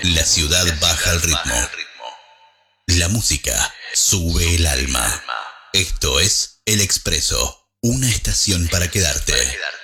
La ciudad baja el ritmo. La música sube el alma. Esto es El Expreso, una estación para quedarte.